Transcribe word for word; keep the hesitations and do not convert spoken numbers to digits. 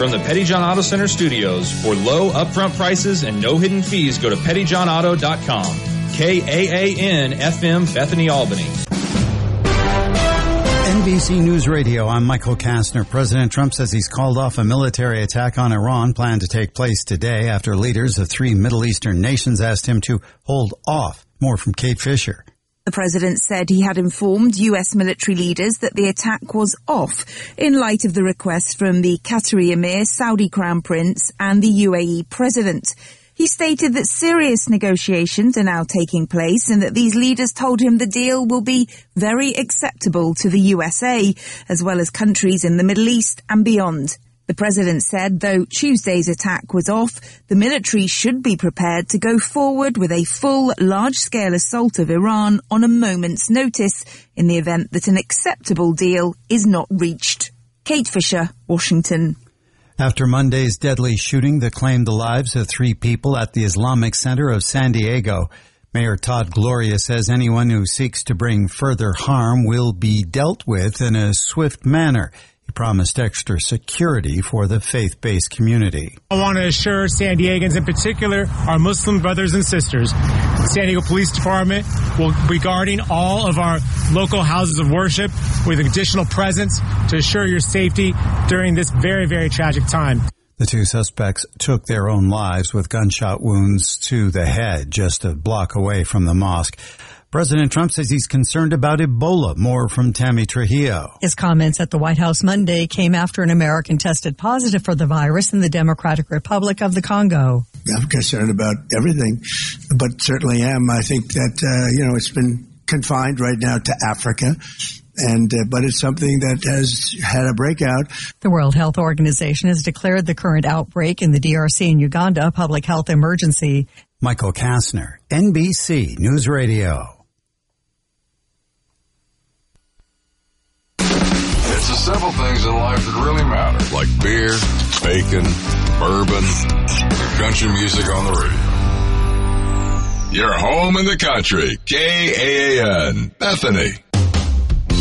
From the Pettyjohn Auto Center studios, for low upfront prices and no hidden fees, go to petty john auto dot com. K A A N F M, Bethany, Albany. N B C News Radio, I'm Michael Kastner. President Trump says he's called off a military attack on Iran planned to take place today after leaders of three Middle Eastern nations asked him to hold off. More from Kate Fisher. The president said he had informed U S military leaders that the attack was off in light of the request from the Qatari Emir, Saudi Crown Prince and the U A E president. He stated that serious negotiations are now taking place and that these leaders told him the deal will be very acceptable to the U S A, as well as countries in the Middle East and beyond. The president said, though Tuesday's attack was off, the military should be prepared to go forward with a full, large-scale assault of Iran on a moment's notice in the event that an acceptable deal is not reached. Kate Fisher, Washington. After Monday's deadly shooting that claimed the lives of three people at the Islamic Center of San Diego, Mayor Todd Gloria says anyone who seeks to bring further harm will be dealt with in a swift manner. He promised extra security for the faith-based community. I want to assure San Diegans, in particular our Muslim brothers and sisters, the San Diego Police Department will be guarding all of our local houses of worship with additional presence to assure your safety during this very, very tragic time. The two suspects took their own lives with gunshot wounds to the head just a block away from the mosque. President Trump says he's concerned about Ebola. More from Tammy Trujillo. His comments at the White House Monday came after an American tested positive for the virus in the Democratic Republic of the Congo. I'm concerned about everything, but certainly am. I think that, uh, you know, it's been confined right now to Africa. And, uh, but it's something that has had a breakout. The World Health Organization has declared the current outbreak in the D R C and Uganda a public health emergency. Michael Kastner, N B C News Radio. It's the simple things in life that really matter, like beer, bacon, bourbon, country music on the radio. You're home in the country. K A A N, Bethany.